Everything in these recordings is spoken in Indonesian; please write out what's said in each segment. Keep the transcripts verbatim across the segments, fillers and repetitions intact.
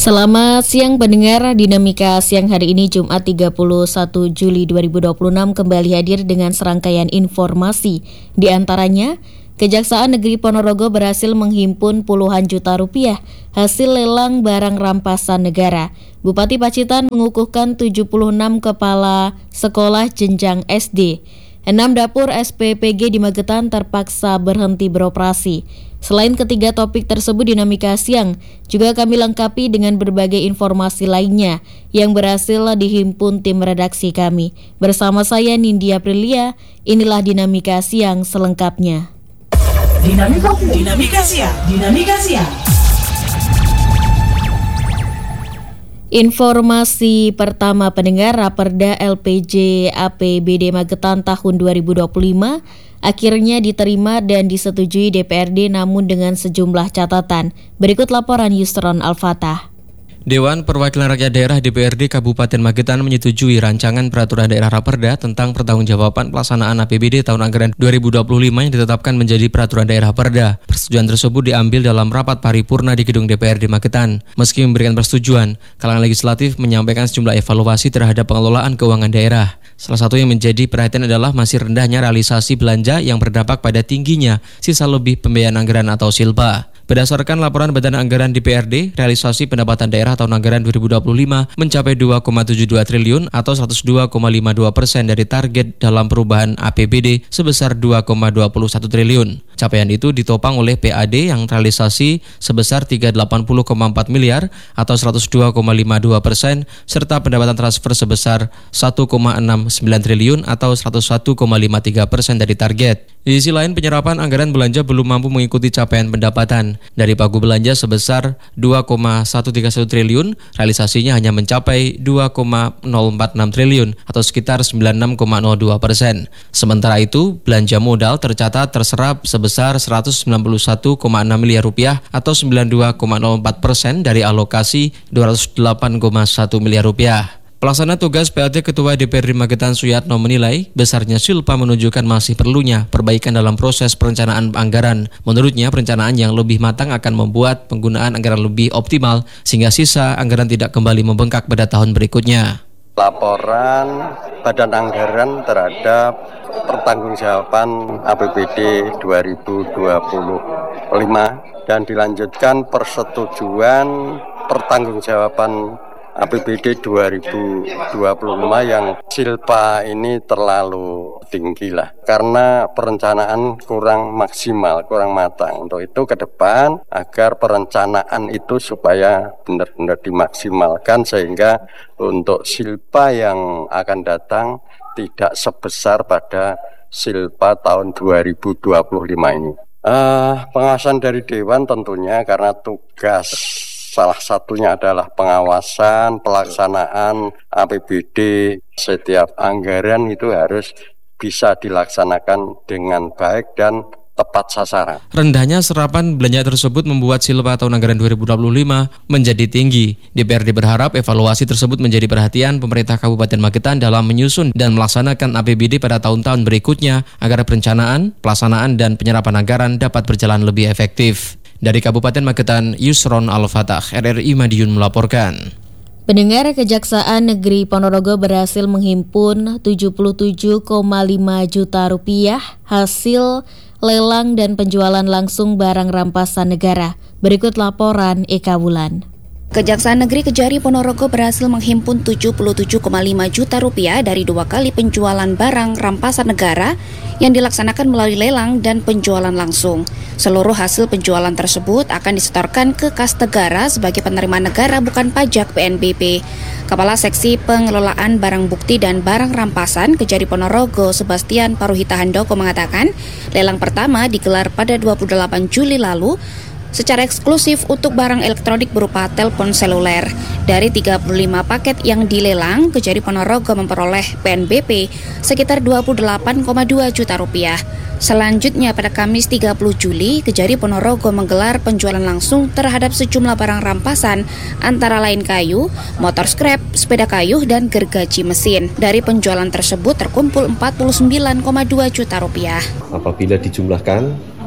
Selamat siang pendengar, Dinamika Siang hari ini Jumat tiga puluh satu Juli dua ribu dua puluh enam kembali hadir dengan serangkaian informasi. Di antaranya, Kejaksaan Negeri Ponorogo berhasil menghimpun puluhan juta rupiah hasil lelang barang rampasan negara. Bupati Pacitan mengukuhkan tujuh puluh enam kepala sekolah jenjang S D. Enam dapur S P P G di Magetan terpaksa berhenti beroperasi. Selain ketiga topik tersebut, Dinamika Siang juga kami lengkapi dengan berbagai informasi lainnya yang berhasil dihimpun tim redaksi kami. Bersama saya Nindya Aprilia, inilah Dinamika Siang selengkapnya. Dinamika, Dinamika Siang, Dinamika Siang. Informasi pertama pendengar, Raperda L P J A P B D Magetan tahun dua ribu dua puluh lima akhirnya diterima dan disetujui D P R D namun dengan sejumlah catatan. Berikut laporan Yusron Al-Fatah. Dewan Perwakilan Rakyat Daerah D P R D Kabupaten Magetan menyetujui rancangan peraturan daerah Raperda tentang pertanggungjawaban pelaksanaan A P B D tahun anggaran dua ribu dua puluh lima yang ditetapkan menjadi peraturan daerah Perda. Persetujuan tersebut diambil dalam rapat paripurna di gedung D P R D Magetan. Meski memberikan persetujuan, kalangan legislatif menyampaikan sejumlah evaluasi terhadap pengelolaan keuangan daerah. Salah satu yang menjadi perhatian adalah masih rendahnya realisasi belanja yang berdampak pada tingginya sisa lebih pembiayaan anggaran atau silpa. Berdasarkan laporan Badan Anggaran D P R D, realisasi pendapatan daerah tahun anggaran dua ribu dua puluh lima mencapai dua koma tujuh dua triliun atau seratus dua koma lima dua persen dari target dalam perubahan A P B D sebesar dua koma dua satu triliun. Capaian itu ditopang oleh P A D yang realisasi sebesar tiga ratus delapan puluh koma empat miliar atau seratus dua koma lima dua persen serta pendapatan transfer sebesar satu koma enam sembilan triliun atau seratus satu koma lima tiga persen dari target. Di sisi lain, penyerapan anggaran belanja belum mampu mengikuti capaian pendapatan. Dari pagu belanja sebesar dua koma satu tiga satu triliun, realisasinya hanya mencapai dua koma nol empat enam triliun atau sekitar sembilan puluh enam koma nol dua persen. Sementara itu, belanja modal tercatat terserap sebesar seratus sembilan puluh satu koma enam miliar rupiah atau sembilan puluh dua koma nol empat persen dari alokasi dua ratus delapan koma satu miliar rupiah. Pelaksana tugas P L T Ketua D P R D Magetan Suyatno menilai besarnya silpa menunjukkan masih perlunya perbaikan dalam proses perencanaan anggaran. Menurutnya, perencanaan yang lebih matang akan membuat penggunaan anggaran lebih optimal sehingga sisa anggaran tidak kembali membengkak pada tahun berikutnya. Laporan Badan Anggaran terhadap pertanggungjawaban A P B D dua ribu dua puluh lima dan dilanjutkan persetujuan pertanggungjawaban A P B D dua ribu dua puluh lima yang silpa ini terlalu tinggi lah karena perencanaan kurang maksimal, kurang matang. Untuk itu ke depan agar perencanaan itu supaya benar-benar dimaksimalkan sehingga untuk silpa yang akan datang tidak sebesar pada silpa tahun dua ribu dua puluh lima ini. Uh, pengawasan dari Dewan tentunya karena tugas salah satunya adalah pengawasan pelaksanaan A P B D. Setiap anggaran itu harus bisa dilaksanakan dengan baik dan tepat sasaran. Rendahnya serapan belanja tersebut membuat silpa tahun anggaran dua ribu dua puluh lima menjadi tinggi. D P R D berharap evaluasi tersebut menjadi perhatian pemerintah Kabupaten Magetan dalam menyusun dan melaksanakan A P B D pada tahun-tahun berikutnya agar perencanaan, pelaksanaan, dan penyerapan anggaran dapat berjalan lebih efektif. Dari Kabupaten Magetan, Yusron Al-Fatah, R R I Madiun melaporkan. Pendengar, Kejaksaan Negeri Ponorogo berhasil menghimpun tujuh puluh tujuh koma lima juta rupiah hasil lelang dan penjualan langsung barang rampasan negara. Berikut laporan Eka Wulan. Kejaksaan Negeri Kejari Ponorogo berhasil menghimpun tujuh puluh tujuh koma lima juta rupiah dari dua kali penjualan barang rampasan negara yang dilaksanakan melalui lelang dan penjualan langsung. Seluruh hasil penjualan tersebut akan disetorkan ke kas negara sebagai penerimaan negara bukan pajak P N B P. Kepala Seksi Pengelolaan Barang Bukti dan Barang Rampasan Kejari Ponorogo, Sebastian Paruhita Handoko mengatakan, lelang pertama digelar pada dua puluh delapan Juli lalu secara eksklusif untuk barang elektronik berupa telepon seluler. Dari tiga puluh lima paket yang dilelang, Kejari Ponorogo memperoleh P N B P sekitar dua puluh delapan koma dua juta rupiah. Selanjutnya pada Kamis tiga puluh Juli, Kejari Ponorogo menggelar penjualan langsung terhadap sejumlah barang rampasan antara lain kayu, motor scrap, sepeda kayu, dan gergaji mesin. Dari penjualan tersebut terkumpul empat puluh sembilan koma dua juta rupiah. Apabila dijumlahkan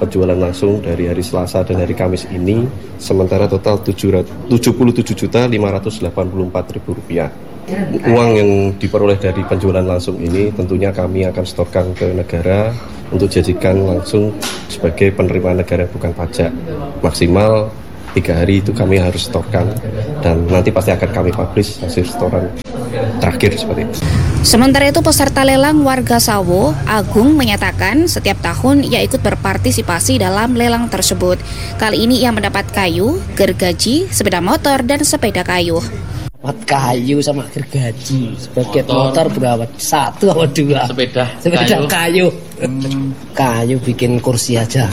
penjualan langsung dari hari Selasa dan hari Kamis ini sementara total tujuh puluh tujuh juta lima ratus delapan puluh empat ribu rupiah. Uang yang diperoleh dari penjualan langsung ini tentunya kami akan setorkan ke negara untuk jadikan langsung sebagai penerimaan negara bukan pajak. Maksimal tiga hari itu kami harus setorkan dan nanti pasti akan kami publish hasil setoran terakhir seperti itu. Sementara itu peserta lelang warga Sawo, Agung, menyatakan setiap tahun ia ikut berpartisipasi dalam lelang tersebut. Kali ini ia mendapat kayu, gergaji, sepeda motor, dan sepeda kayu. Dapat kayu sama gergaji. Sebagai motor, motor berapa? Satu atau dua? Sepeda, sepeda kayu. Kayu. Hmm. Kayu bikin kursi aja.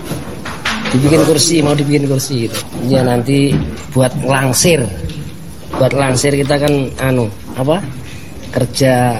Dibikin kursi, mau dibikin kursi gitu. Ya nanti buat langsir. Buat langsir kita kan anu apa? Kerja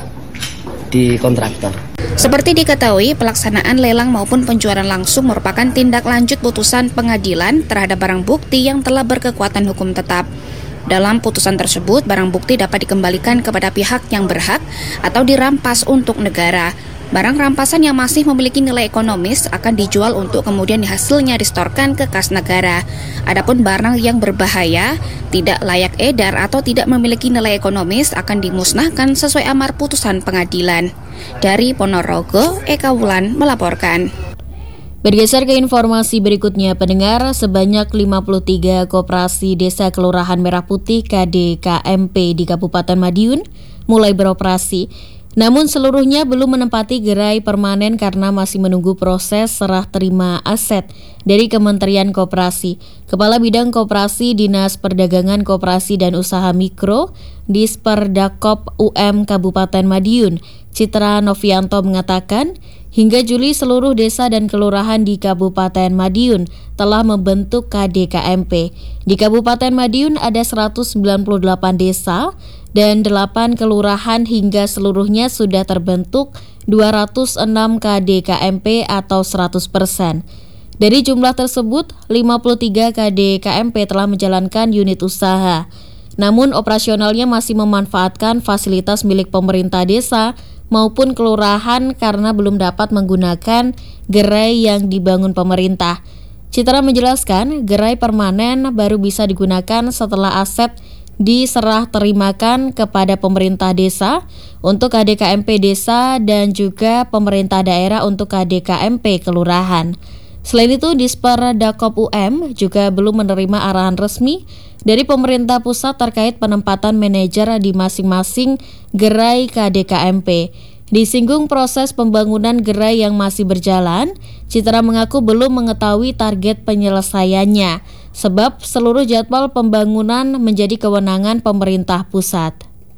di kontraktor. Seperti diketahui, pelaksanaan lelang maupun penjualan langsung merupakan tindak lanjut putusan pengadilan terhadap barang bukti yang telah berkekuatan hukum tetap. Dalam putusan tersebut, barang bukti dapat dikembalikan kepada pihak yang berhak atau dirampas untuk negara. Barang rampasan yang masih memiliki nilai ekonomis akan dijual untuk kemudian hasilnya disetorkan ke kas negara. Adapun barang yang berbahaya, tidak layak edar atau tidak memiliki nilai ekonomis akan dimusnahkan sesuai amar putusan pengadilan. Dari Ponorogo, Eka Wulan melaporkan. Bergeser ke informasi berikutnya, pendengar, sebanyak lima puluh tiga koperasi desa Kelurahan Merah Putih K D K M P di Kabupaten Madiun mulai beroperasi. Namun seluruhnya belum menempati gerai permanen karena masih menunggu proses serah terima aset dari Kementerian Koperasi. Kepala Bidang Koperasi Dinas Perdagangan Koperasi dan Usaha Mikro Disperdakop U M Kabupaten Madiun, Citra Novianto mengatakan, hingga Juli seluruh desa dan kelurahan di Kabupaten Madiun telah membentuk K D K M P. Di Kabupaten Madiun ada seratus sembilan puluh delapan desa dan delapan kelurahan hingga seluruhnya sudah terbentuk dua ratus enam K D K M P atau seratus persen. Dari jumlah tersebut, lima puluh tiga K D K M P telah menjalankan unit usaha. Namun operasionalnya masih memanfaatkan fasilitas milik pemerintah desa maupun kelurahan karena belum dapat menggunakan gerai yang dibangun pemerintah. Citra menjelaskan, gerai permanen baru bisa digunakan setelah aset diserah terimakan kepada pemerintah desa untuk K D K M P desa dan juga pemerintah daerah untuk K D K M P kelurahan. Selain itu, Disperdakop U M juga belum menerima arahan resmi dari pemerintah pusat terkait penempatan manajer di masing-masing gerai K D K M P. Disinggung proses pembangunan gerai yang masih berjalan, Citra mengaku belum mengetahui target penyelesaiannya, sebab seluruh jadwal pembangunan menjadi kewenangan pemerintah pusat.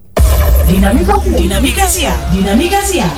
Dinamika, dinamika siang, dinamika siang.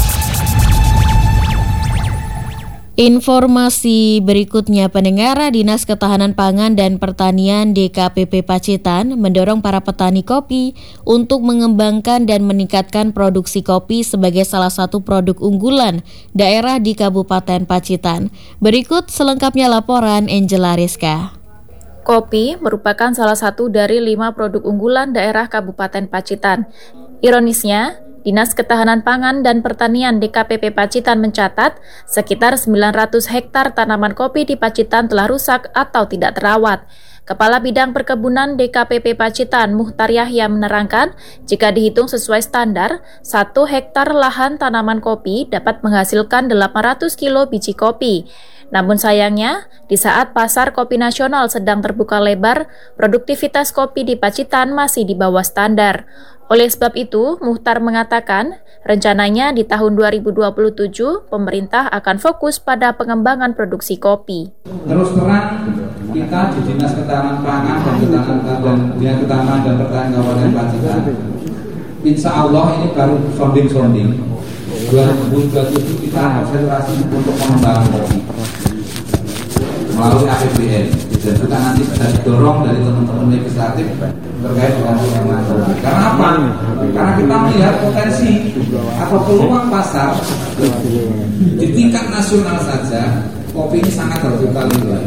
Informasi berikutnya, pendengar, Dinas Ketahanan Pangan dan Pertanian D K P P Pacitan mendorong para petani kopi untuk mengembangkan dan meningkatkan produksi kopi sebagai salah satu produk unggulan daerah di Kabupaten Pacitan. Berikut selengkapnya laporan Angela Rizka. Kopi merupakan salah satu dari lima produk unggulan daerah Kabupaten Pacitan. Ironisnya, Dinas Ketahanan Pangan dan Pertanian D K P P Pacitan mencatat sekitar sembilan ratus hektar tanaman kopi di Pacitan telah rusak atau tidak terawat. Kepala Bidang Perkebunan D K P P Pacitan, Muhtar Yahya, menerangkan jika dihitung sesuai standar, satu hektar lahan tanaman kopi dapat menghasilkan delapan ratus kilo biji kopi. Namun sayangnya, di saat pasar kopi nasional sedang terbuka lebar, produktivitas kopi di Pacitan masih di bawah standar. Oleh sebab itu, Muhtar mengatakan, rencananya di tahun dua ribu dua puluh tujuh, pemerintah akan fokus pada pengembangan produksi kopi. Terus terang, kita di Dinas Ketahanan Pangan dan Ketahanan dan Dinas Ketahanan dan Pertanian Kabupaten Pacitan, insya Allah ini baru sounding-sounding. dua ribu dua puluh tujuh kita konsentrasi untuk pengembangan kopi melalui A P B N, dan kita nanti bisa didorong dari teman-teman legislatif terkait dengan pengembangan kopi. Karena apa? Karena kita melihat potensi atau peluang pasar di tingkat nasional saja kopi ini sangat terbuka lebar.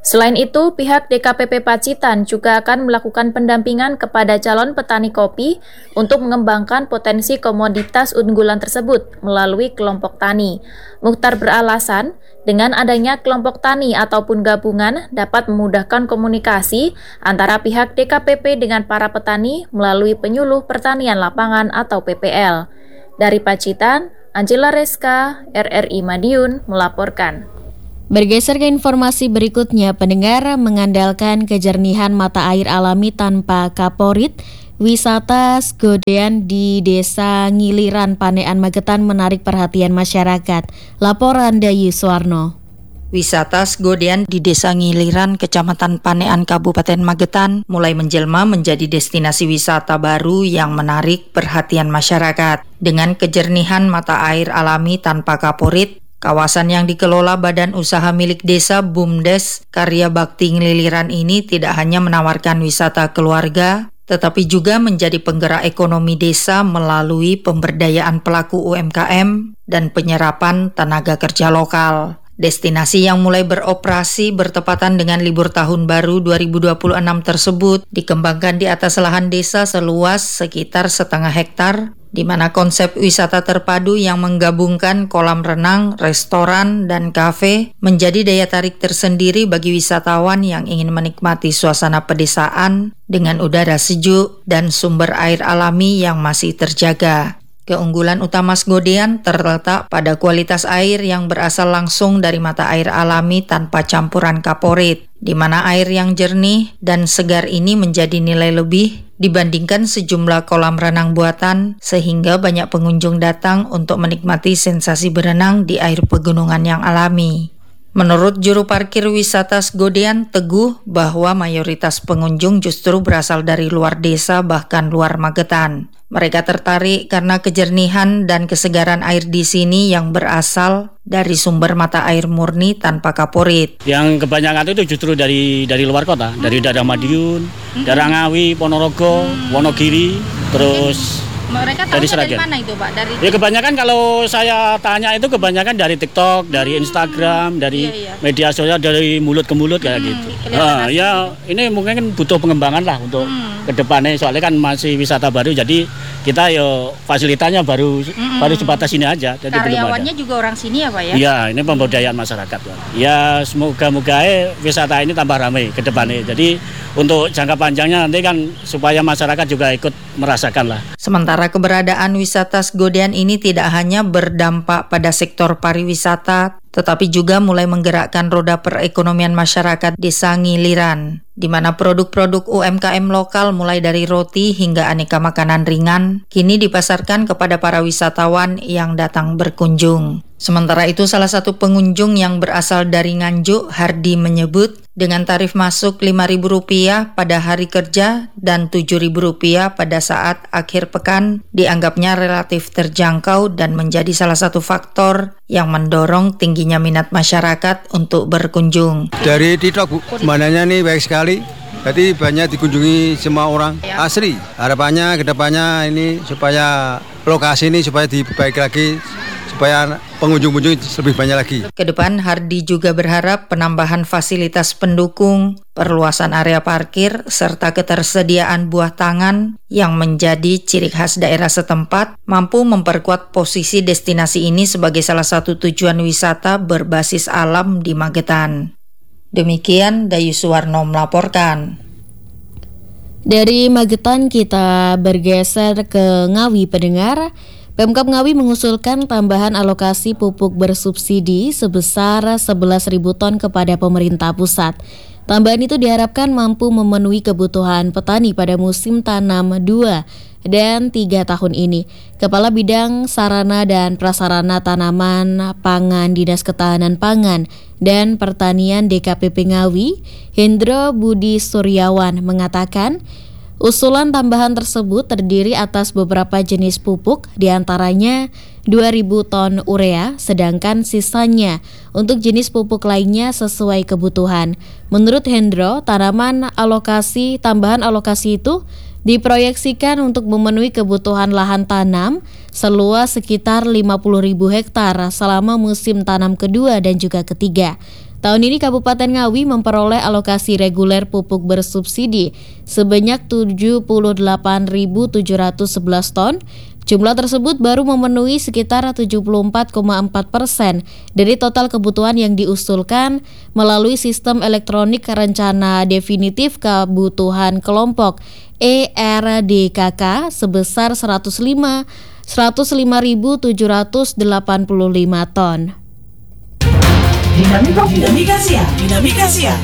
Selain itu, pihak D K P P Pacitan juga akan melakukan pendampingan kepada calon petani kopi untuk mengembangkan potensi komoditas unggulan tersebut melalui kelompok tani. Mukhtar beralasan, dengan adanya kelompok tani ataupun gabungan dapat memudahkan komunikasi antara pihak D K P P dengan para petani melalui penyuluh pertanian lapangan atau P P L. Dari Pacitan, Angela Reska, R R I Madiun melaporkan. Bergeser ke informasi berikutnya, pendengar, mengandalkan kejernihan mata air alami tanpa kaporit, wisata Sgodean di Desa Ngiliran, Panean, Magetan menarik perhatian masyarakat. Laporan Dayu Suwarno. Wisata Sgodean di Desa Ngiliran, Kecamatan Panean, Kabupaten Magetan mulai menjelma menjadi destinasi wisata baru yang menarik perhatian masyarakat. Dengan kejernihan mata air alami tanpa kaporit, kawasan yang dikelola Badan Usaha Milik Desa BUMDes Karya Bakti Ngiliran ini tidak hanya menawarkan wisata keluarga, tetapi juga menjadi penggerak ekonomi desa melalui pemberdayaan pelaku U M K M dan penyerapan tenaga kerja lokal. Destinasi yang mulai beroperasi bertepatan dengan libur tahun baru dua ribu dua puluh enam tersebut dikembangkan di atas lahan desa seluas sekitar setengah hektar, di mana konsep wisata terpadu yang menggabungkan kolam renang, restoran, dan kafe menjadi daya tarik tersendiri bagi wisatawan yang ingin menikmati suasana pedesaan dengan udara sejuk dan sumber air alami yang masih terjaga. Keunggulan utama Sgodean terletak pada kualitas air yang berasal langsung dari mata air alami tanpa campuran kaporit, di mana air yang jernih dan segar ini menjadi nilai lebih dibandingkan sejumlah kolam renang buatan, sehingga banyak pengunjung datang untuk menikmati sensasi berenang di air pegunungan yang alami. Menurut juru parkir wisata Sgodean, Teguh, bahwa mayoritas pengunjung justru berasal dari luar desa bahkan luar Magetan. Mereka tertarik karena kejernihan dan kesegaran air di sini yang berasal dari sumber mata air murni tanpa kaporit. Yang kebanyakan itu justru dari dari luar kota, hmm. dari daerah Madiun, hmm. daerah Ngawi, Ponorogo, hmm. Wonogiri, terus mereka tahu dari, dari mana itu, Pak? Dari ya kebanyakan kalau saya tanya itu kebanyakan dari TikTok, dari hmm. Instagram, dari iya, iya. media sosial, dari mulut ke mulut kayak hmm, gitu. Nah, ya ini mungkin kan butuh pengembangan lah untuk hmm. kedepannya, soalnya kan masih wisata baru, jadi kita ya fasilitasnya baru hmm. baru sebatas ini aja. Jadi karyawannya juga orang sini ya, Pak ya? Iya, ini pemberdayaan masyarakat. Ya, ya semoga-moga wisata ini tambah ramai ke depannya. Hmm. Jadi untuk jangka panjangnya nanti kan supaya masyarakat juga ikut merasakan lah. Sementara keberadaan wisata Sgodean ini tidak hanya berdampak pada sektor pariwisata, tetapi juga mulai menggerakkan roda perekonomian masyarakat Desa Ngiliran, di mana produk-produk U M K M lokal mulai dari roti hingga aneka makanan ringan kini dipasarkan kepada para wisatawan yang datang berkunjung. Sementara itu, salah satu pengunjung yang berasal dari Nganjuk, Hardi, menyebut dengan tarif masuk lima ribu rupiah pada hari kerja dan tujuh ribu rupiah pada saat akhir pekan dianggapnya relatif terjangkau dan menjadi salah satu faktor yang mendorong tingginya minat masyarakat untuk berkunjung. Dari TikTok, Bu, mananya nih baik sekali. Jadi banyak dikunjungi semua orang, asli. Harapannya kedepannya ini supaya lokasi ini supaya diperbaiki lagi, supaya pengunjung-pengunjung lebih banyak lagi. Kedepan, Hardi juga berharap penambahan fasilitas pendukung, perluasan area parkir, serta ketersediaan buah tangan yang menjadi ciri khas daerah setempat mampu memperkuat posisi destinasi ini sebagai salah satu tujuan wisata berbasis alam di Magetan. Demikian Dayu Suwarno melaporkan. Dari Magetan kita bergeser ke Ngawi, pendengar. Pemkab Ngawi mengusulkan tambahan alokasi pupuk bersubsidi sebesar sebelas ribu ton kepada pemerintah pusat. Tambahan itu diharapkan mampu memenuhi kebutuhan petani pada musim tanam dua dan tiga tahun ini. Kepala Bidang Sarana dan Prasarana Tanaman Pangan Dinas Ketahanan Pangan dan Pertanian D K P P Ngawi, Hendro Budi Suryawan, mengatakan usulan tambahan tersebut terdiri atas beberapa jenis pupuk, diantaranya dua ribu ton urea, sedangkan sisanya untuk jenis pupuk lainnya sesuai kebutuhan. Menurut Hendro, tanaman alokasi tambahan alokasi itu diproyeksikan untuk memenuhi kebutuhan lahan tanam seluas sekitar lima puluh ribu hektar selama musim tanam kedua dan juga ketiga. Tahun ini Kabupaten Ngawi memperoleh alokasi reguler pupuk bersubsidi sebanyak tujuh puluh delapan ribu tujuh ratus sebelas ton. Jumlah tersebut baru memenuhi sekitar tujuh puluh empat koma empat persen dari total kebutuhan yang diusulkan melalui sistem elektronik rencana definitif kebutuhan kelompok E R D K K sebesar seratus lima ribu tujuh ratus delapan puluh lima ton. Dinamika, dinamika siang, dinamika siang.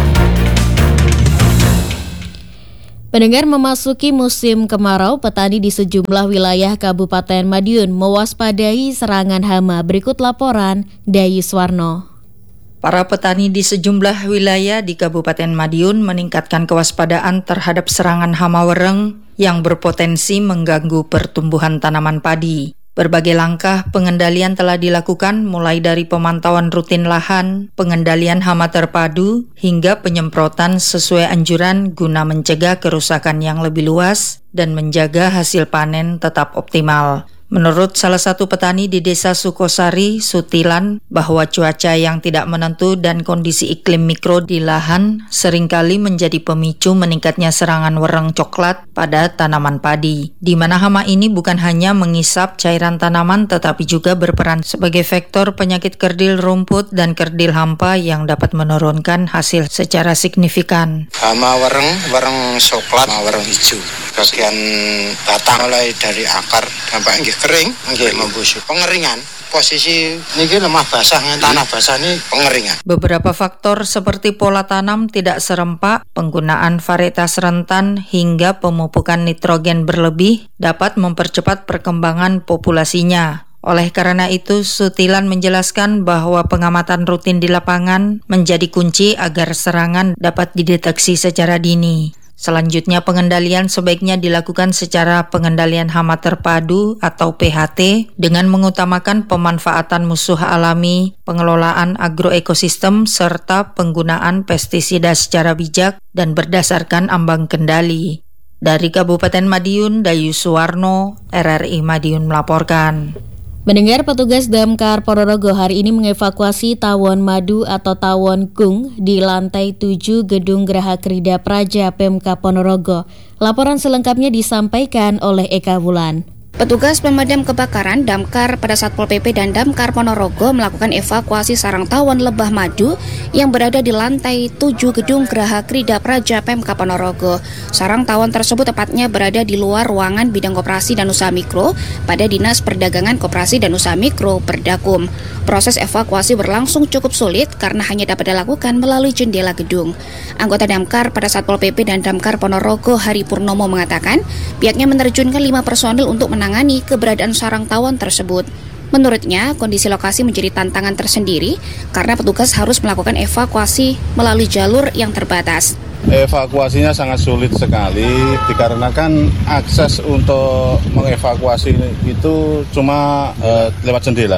Pendengar, memasuki musim kemarau, petani di sejumlah wilayah Kabupaten Madiun mewaspadai serangan hama. Berikut laporan Dayu Swarno. Para petani di sejumlah wilayah di Kabupaten Madiun meningkatkan kewaspadaan terhadap serangan hama wereng yang berpotensi mengganggu pertumbuhan tanaman padi. Berbagai langkah pengendalian telah dilakukan mulai dari pemantauan rutin lahan, pengendalian hama terpadu, hingga penyemprotan sesuai anjuran guna mencegah kerusakan yang lebih luas dan menjaga hasil panen tetap optimal. Menurut salah satu petani di Desa Sukosari, Sutilan, bahwa cuaca yang tidak menentu dan kondisi iklim mikro di lahan seringkali menjadi pemicu meningkatnya serangan wereng coklat pada tanaman padi, di mana hama ini bukan hanya mengisap cairan tanaman tetapi juga berperan sebagai vektor penyakit kerdil rumput dan kerdil hampa yang dapat menurunkan hasil secara signifikan. Hama wereng, wereng coklat, hama wereng hijau, bagian batang mulai dari akar sampai nggih kering, nggih membusuk. Pengeringan, posisi niki lemah basah, tanah basah ini pengeringan. Beberapa faktor seperti pola tanam tidak serempak, penggunaan varietas rentan hingga pemupukan nitrogen berlebih dapat mempercepat perkembangan populasinya. Oleh karena itu, Sutilan menjelaskan bahwa pengamatan rutin di lapangan menjadi kunci agar serangan dapat dideteksi secara dini. Selanjutnya, pengendalian sebaiknya dilakukan secara pengendalian hama terpadu atau P H T dengan mengutamakan pemanfaatan musuh alami, pengelolaan agroekosistem, serta penggunaan pestisida secara bijak dan berdasarkan ambang kendali. Dari Kabupaten Madiun, Dayu Suwarno, R R I Madiun melaporkan. Mendengar, petugas Damkar Ponorogo hari ini mengevakuasi tawon madu atau tawon gung di lantai tujuh Gedung Geraha Krida Praja Pemkab Ponorogo. Laporan selengkapnya disampaikan oleh Eka Wulan. Petugas pemadam kebakaran, Damkar pada Satpol P P dan Damkar Ponorogo melakukan evakuasi sarang tawon lebah madu yang berada di lantai tujuh Gedung Geraha Krida Praja Pemkab Ponorogo. Sarang tawon tersebut tepatnya berada di luar ruangan bidang koperasi dan usaha mikro pada Dinas Perdagangan Koperasi dan Usaha Mikro Perdakum. Proses evakuasi berlangsung cukup sulit karena hanya dapat dilakukan melalui jendela gedung. Anggota Damkar pada Satpol P P dan Damkar Ponorogo, Hari Purnomo, mengatakan pihaknya menerjunkan lima personil untuk menangani keberadaan sarang tawon tersebut. Menurutnya, kondisi lokasi menjadi tantangan tersendiri karena petugas harus melakukan evakuasi melalui jalur yang terbatas. Evakuasinya sangat sulit sekali dikarenakan akses untuk mengevakuasi itu cuma uh, lewat jendela.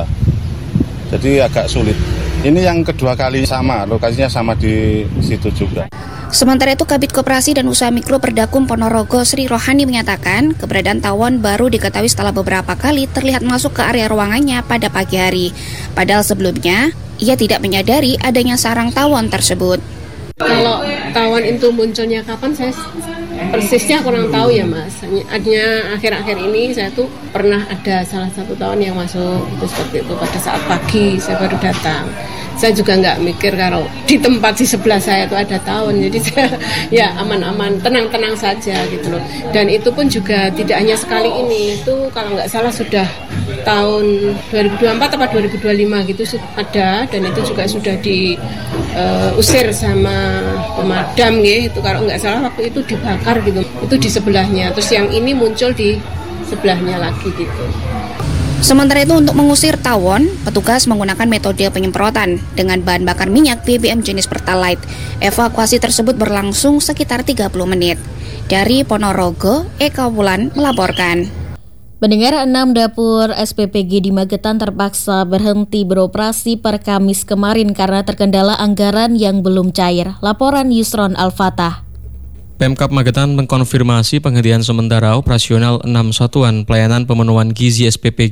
Jadi agak sulit. Ini yang kedua kali sama, lokasinya sama di situ juga. Sementara itu, Kabid Koperasi dan Usaha Mikro Perdakum Ponorogo, Sri Rohani, menyatakan keberadaan tawon baru diketahui setelah beberapa kali terlihat masuk ke area ruangannya pada pagi hari. Padahal sebelumnya, ia tidak menyadari adanya sarang tawon tersebut. Kalau tawon itu munculnya kapan, saya persisnya kurang tahu ya Mas. Artinya akhir-akhir ini saya tuh pernah ada salah satu tawon yang masuk itu seperti itu pada saat pagi saya baru datang. Saya juga nggak mikir kalau di tempat di sebelah saya itu ada tawon, jadi saya ya aman-aman, tenang-tenang saja gitu loh. Dan itu pun juga tidak hanya sekali ini, itu kalau nggak salah sudah tahun dua ribu dua puluh empat atau dua ribu dua puluh lima gitu ada, dan itu juga sudah diusir uh, sama pemadam gitu. Kalau nggak salah waktu itu dibakar gitu, itu di sebelahnya. Terus yang ini muncul di sebelahnya lagi gitu. Sementara itu, untuk mengusir tawon, petugas menggunakan metode penyemprotan dengan bahan bakar minyak B B M jenis Pertalite. Evakuasi tersebut berlangsung sekitar tiga puluh menit. Dari Ponorogo, Eka Wulan melaporkan. Pendengar, enam dapur S P P G di Magetan terpaksa berhenti beroperasi per Kamis kemarin karena terkendala anggaran yang belum cair. Laporan Yusron Al-Fatah. Pemkab Magetan mengkonfirmasi penghentian sementara operasional enam satuan pelayanan pemenuhan gizi S P P G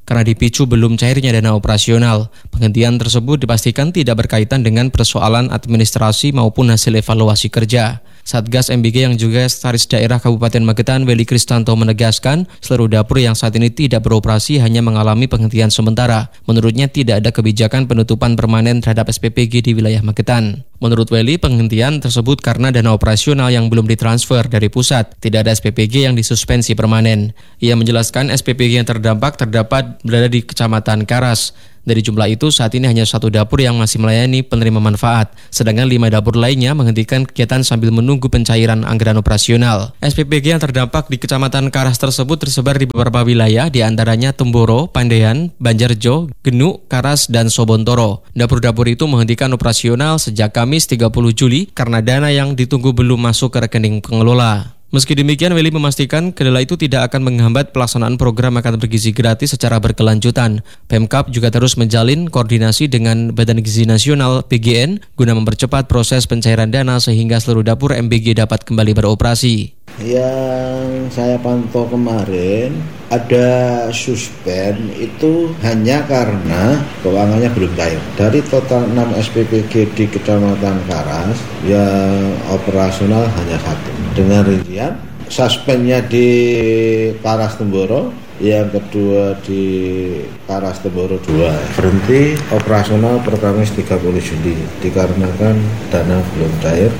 karena dipicu belum cairnya dana operasional. Penghentian tersebut dipastikan tidak berkaitan dengan persoalan administrasi maupun hasil evaluasi kerja. Satgas M B G yang juga Sekretaris Daerah Kabupaten Magetan, Welly Kristanto, menegaskan seluruh dapur yang saat ini tidak beroperasi hanya mengalami penghentian sementara. Menurutnya tidak ada kebijakan penutupan permanen terhadap S P P G di wilayah Magetan. Menurut Welly, penghentian tersebut karena dana operasional yang belum ditransfer dari pusat. Tidak ada S P P G yang disuspensi permanen. Ia menjelaskan S P P G yang terdampak terdapat berada di Kecamatan Karas. Dari jumlah itu, saat ini hanya satu dapur yang masih melayani penerima manfaat, sedangkan lima dapur lainnya menghentikan kegiatan sambil menunggu pencairan anggaran operasional. S P P G yang terdampak di Kecamatan Karas tersebut tersebar di beberapa wilayah, di antaranya Temboro, Pandean, Banjarjo, Genuk, Karas, dan Sobontoro. Dapur-dapur itu menghentikan operasional sejak Kamis tiga puluh Juli karena dana yang ditunggu belum masuk ke rekening pengelola. Meski demikian, Welly memastikan kendala itu tidak akan menghambat pelaksanaan program makan bergizi gratis secara berkelanjutan. Pemkab juga terus menjalin koordinasi dengan Badan Gizi Nasional B G N guna mempercepat proses pencairan dana sehingga seluruh dapur M B G dapat kembali beroperasi. Yang saya pantau kemarin ada suspend itu hanya karena keuangannya belum cair. Dari total enam S P P G di Kecamatan Karas, yang operasional hanya satu. Dengan rincian, suspendnya di Karas Temboro, yang kedua di Karas Temboro dua. Berhenti operasional per Kamis tiga puluh Juli dikarenakan dana belum cair.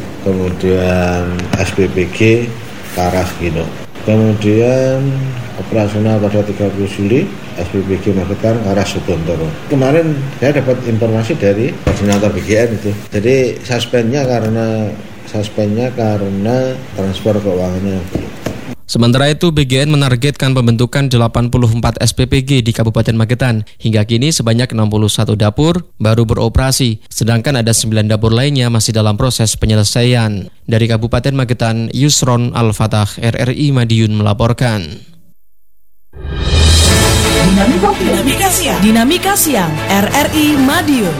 Kemudian S P P G Karas Gino. Kemudian operasional pada tiga puluh Juli S P P G Magetan Karas Sobontoro. Kemarin saya dapat informasi dari koordinator B G N itu. Jadi suspendnya karena suspendnya karena transfer keuangannya belum. Sementara itu, B G N menargetkan pembentukan delapan puluh empat S P P G di Kabupaten Magetan. Hingga kini sebanyak enam puluh satu dapur baru beroperasi, sedangkan ada sembilan dapur lainnya masih dalam proses penyelesaian. Dari Kabupaten Magetan, Yusron Al-Fatah, R R I Madiun melaporkan. Dinamika, Dinamika Siang, Dinamika Siang, R R I Madiun.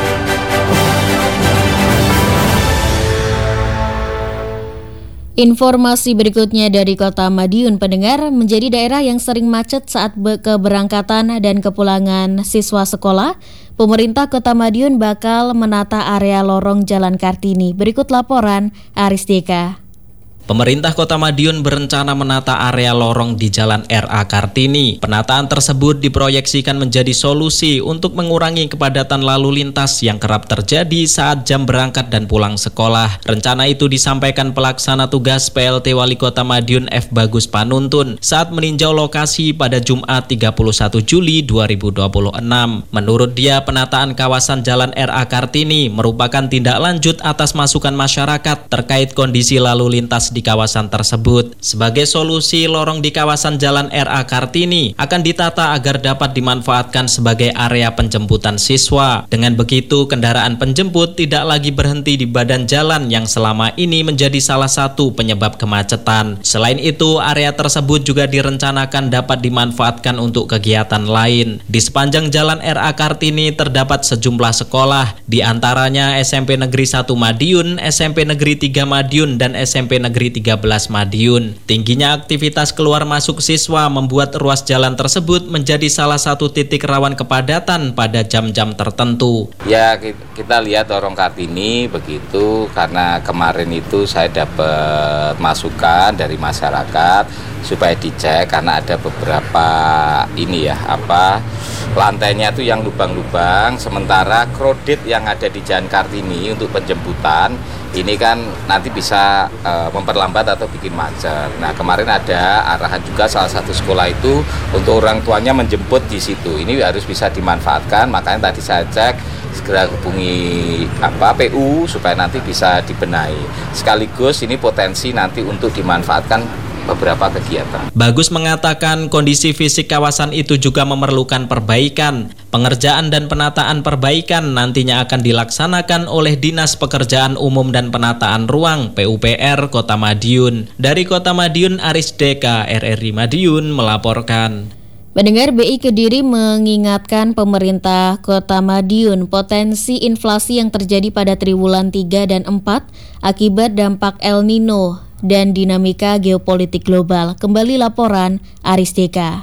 Informasi berikutnya dari Kota Madiun, pendengar, menjadi daerah yang sering macet saat keberangkatan dan kepulangan siswa sekolah. Pemerintah Kota Madiun bakal menata area lorong Jalan Kartini. Berikut laporan Aris Deka. Pemerintah Kota Madiun berencana menata area lorong di Jalan R A Kartini. Penataan tersebut diproyeksikan menjadi solusi untuk mengurangi kepadatan lalu lintas yang kerap terjadi saat jam berangkat dan pulang sekolah. Rencana itu disampaikan pelaksana tugas P L T Wali Kota Madiun F. Bagus Panuntun saat meninjau lokasi pada Jumat tiga puluh satu Juli dua ribu dua puluh enam. Menurut dia, penataan kawasan Jalan R A Kartini merupakan tindak lanjut atas masukan masyarakat terkait kondisi lalu lintas di di kawasan tersebut. Sebagai solusi, lorong di kawasan Jalan R A Kartini akan ditata agar dapat dimanfaatkan sebagai area penjemputan siswa. Dengan begitu, kendaraan penjemput tidak lagi berhenti di badan jalan yang selama ini menjadi salah satu penyebab kemacetan. Selain itu, area tersebut juga direncanakan dapat dimanfaatkan untuk kegiatan lain. Di sepanjang Jalan R A Kartini terdapat sejumlah sekolah, di antaranya S M P Negeri satu Madiun, S M P Negeri tiga Madiun, dan S M P Negeri tiga belas Madiun. Tingginya aktivitas keluar masuk siswa membuat ruas jalan tersebut menjadi salah satu titik rawan kepadatan pada jam-jam tertentu. Ya, kita lihat lorong Kartini begitu karena kemarin itu saya dapat masukan dari masyarakat supaya dicek karena ada beberapa ini ya apa lantainya tuh yang lubang-lubang, sementara kredit yang ada di Jalan Kartini untuk penjemputan ini kan nanti bisa uh, memperlambat atau bikin macet. Nah, kemarin ada arahan juga salah satu sekolah itu untuk orang tuanya menjemput di situ. Ini harus bisa dimanfaatkan, makanya tadi saya cek segera hubungi apa P U supaya nanti bisa dibenahi. Sekaligus ini potensi nanti untuk dimanfaatkan beberapa kegiatan. Bagus mengatakan kondisi fisik kawasan itu juga memerlukan perbaikan. Pengerjaan dan penataan perbaikan nantinya akan dilaksanakan oleh Dinas Pekerjaan Umum dan Penataan Ruang P U P R Kota Madiun. Dari Kota Madiun, Aris Deka, R R I Madiun melaporkan. Pendengar, B I Kediri mengingatkan pemerintah Kota Madiun potensi inflasi yang terjadi pada triwulan tiga dan empat akibat dampak El Nino dan dinamika geopolitik global. Kembali laporan Aris Deka.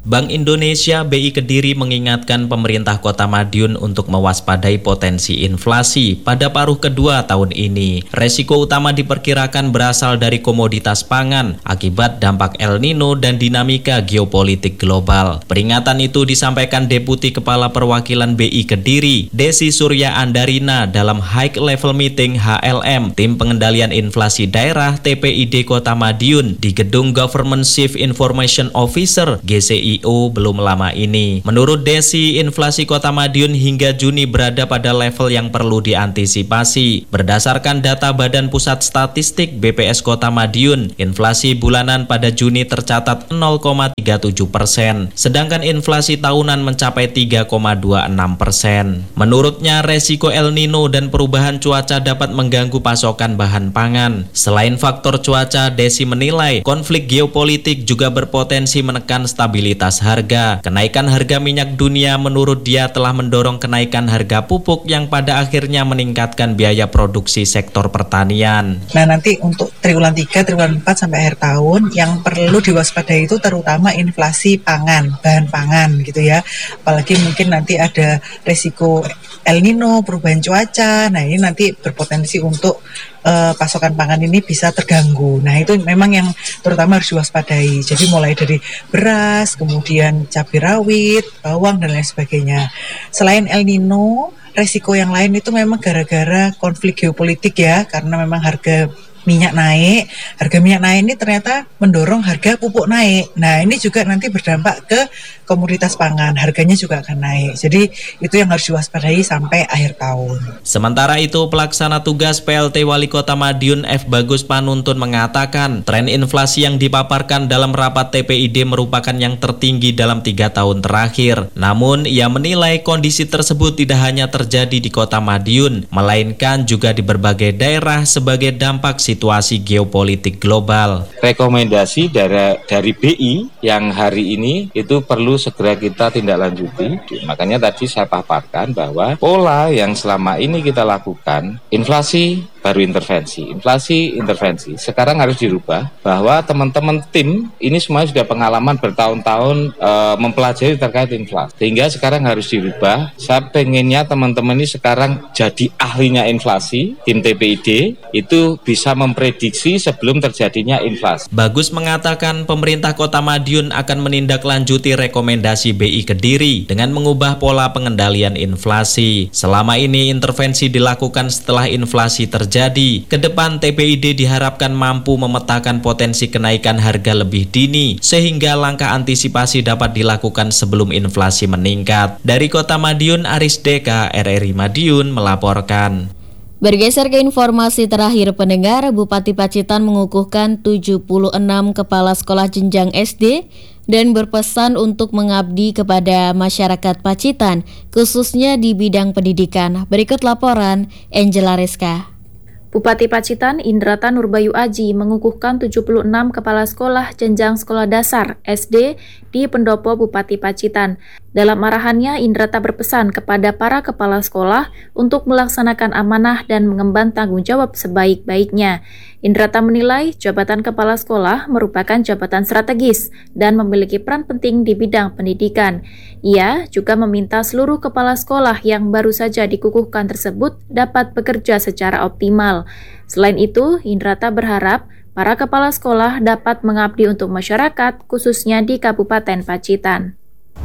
Bank Indonesia B I Kediri mengingatkan pemerintah Kota Madiun untuk mewaspadai potensi inflasi pada paruh kedua tahun ini. Resiko utama diperkirakan berasal dari komoditas pangan akibat dampak El Nino dan dinamika geopolitik global. Peringatan itu disampaikan Deputi Kepala Perwakilan B I Kediri, Desi Surya Andarina dalam High Level Meeting H L M, Tim Pengendalian Inflasi Daerah T P I D Kota Madiun di Gedung Government Chief Information Officer G C I O belum lama ini. Menurut Desi, inflasi Kota Madiun hingga Juni berada pada level yang perlu diantisipasi. Berdasarkan data Badan Pusat Statistik B P S Kota Madiun, inflasi bulanan pada Juni tercatat nol koma tiga tujuh persen, sedangkan inflasi tahunan mencapai tiga koma dua enam persen. Menurutnya, resiko El Nino dan perubahan cuaca dapat mengganggu pasokan bahan pangan. Selain faktor cuaca, Desi menilai konflik geopolitik juga berpotensi menekan stabilitas harga. Kenaikan harga minyak dunia menurut dia telah mendorong kenaikan harga pupuk yang pada akhirnya meningkatkan biaya produksi sektor pertanian. Nah, nanti untuk triwulan tiga, triwulan empat sampai akhir tahun yang perlu diwaspadai itu terutama inflasi pangan, bahan pangan gitu ya. Apalagi mungkin nanti ada resiko El Nino, perubahan cuaca. Nah, ini nanti berpotensi untuk uh, pasokan pangan ini bisa terganggu. Nah, itu memang yang terutama harus diwaspadai. Jadi mulai dari beras, kemudian cabai rawit, bawang dan lain sebagainya. Selain El Nino, resiko yang lain itu memang gara-gara konflik geopolitik ya, karena memang harga minyak naik, harga minyak naik ini ternyata mendorong harga pupuk naik. Nah, ini juga nanti berdampak ke komoditas pangan, harganya juga akan naik. Jadi itu yang harus diwaspadai sampai akhir tahun. Sementara itu, pelaksana tugas P L T Wali Kota Madiun F. Bagus Panuntun mengatakan tren inflasi yang dipaparkan dalam rapat T P I D merupakan yang tertinggi dalam tiga tahun terakhir. Namun, ia menilai kondisi tersebut tidak hanya terjadi di Kota Madiun, melainkan juga di berbagai daerah sebagai dampak situasi geopolitik global. Rekomendasi dari, dari B I yang hari ini itu perlu segera kita tindak lanjuti. Makanya tadi saya paparkan bahwa pola yang selama ini kita lakukan, inflasi baru intervensi, inflasi intervensi. Sekarang harus dirubah bahwa teman-teman tim ini semua sudah pengalaman bertahun-tahun e, mempelajari terkait inflasi. Sehingga sekarang harus dirubah. Saya pengennya teman-teman ini sekarang jadi ahlinya inflasi, tim T P I D itu bisa memprediksi sebelum terjadinya inflasi. Bagus mengatakan pemerintah Kota Madiun akan menindaklanjuti rekomendasi B I Kediri dengan mengubah pola pengendalian inflasi. Selama ini intervensi dilakukan setelah inflasi terjadi. Jadi, ke depan T P I D diharapkan mampu memetakan potensi kenaikan harga lebih dini sehingga langkah antisipasi dapat dilakukan sebelum inflasi meningkat. Dari Kota Madiun, Aris Deka, R R I Madiun melaporkan. Bergeser ke informasi terakhir pendengar, Bupati Pacitan mengukuhkan tujuh puluh enam kepala sekolah jenjang S D dan berpesan untuk mengabdi kepada masyarakat Pacitan, khususnya di bidang pendidikan. Berikut laporan Angela Reska. Bupati Pacitan Indrata Nurbayu Aji mengukuhkan tujuh puluh enam kepala sekolah jenjang sekolah dasar S D di pendopo Bupati Pacitan. Dalam arahannya, Indrata berpesan kepada para kepala sekolah untuk melaksanakan amanah dan mengemban tanggung jawab sebaik-baiknya. Indrata menilai jabatan kepala sekolah merupakan jabatan strategis dan memiliki peran penting di bidang pendidikan. Ia juga meminta seluruh kepala sekolah yang baru saja dikukuhkan tersebut dapat bekerja secara optimal. Selain itu, Indrata berharap para kepala sekolah dapat mengabdi untuk masyarakat, khususnya di Kabupaten Pacitan.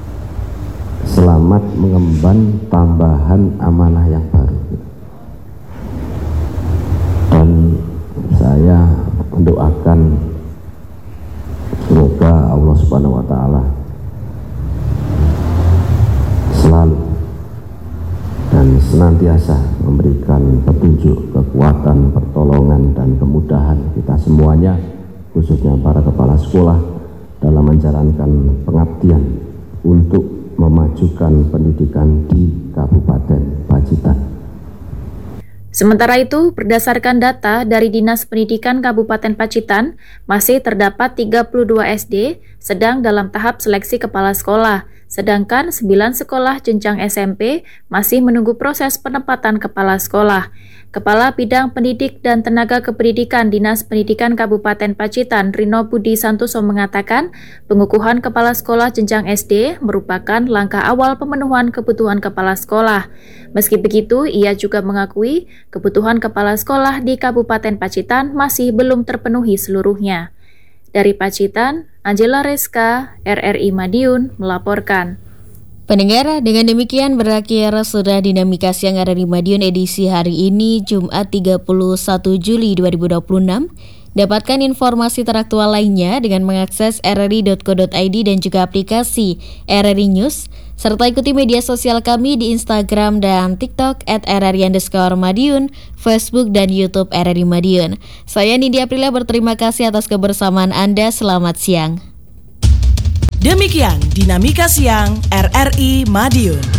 Selamat mengemban tambahan amanah yang baru. Dan saya mendoakan semoga Allah Subhanahu wa taala selalu dan senantiasa memberikan petunjuk, kekuatan, pertolongan dan kemudahan kita semuanya, khususnya para kepala sekolah dalam menjalankan pengabdian untuk memajukan pendidikan di Kabupaten Pacitan. Sementara itu, berdasarkan data dari Dinas Pendidikan Kabupaten Pacitan, masih terdapat tiga puluh dua S D sedang dalam tahap seleksi kepala sekolah, sedangkan sembilan sekolah jenjang S M P masih menunggu proses penempatan kepala sekolah. Kepala Bidang Pendidik dan Tenaga Kependidikan Dinas Pendidikan Kabupaten Pacitan, Rino Budi Santoso mengatakan, pengukuhan kepala sekolah jenjang S D merupakan langkah awal pemenuhan kebutuhan kepala sekolah. Meski begitu, ia juga mengakui kebutuhan kepala sekolah di Kabupaten Pacitan masih belum terpenuhi seluruhnya. Dari Pacitan, Angela Reska, R R I Madiun melaporkan. Pendengar, dengan demikian berakhir sudah Dinamika Siang R R I Madiun edisi hari ini, Jumat tiga puluh satu Juli dua ribu dua puluh enam. Dapatkan informasi teraktual lainnya dengan mengakses r r i dot co dot i d dan juga aplikasi R R I News, serta ikuti media sosial kami di Instagram dan TikTok at r r i underscore Madiun, Facebook dan YouTube R R I Madiun. Saya Nindi Aprilia berterima kasih atas kebersamaan Anda. Selamat siang. Demikian Dinamika Siang R R I Madiun.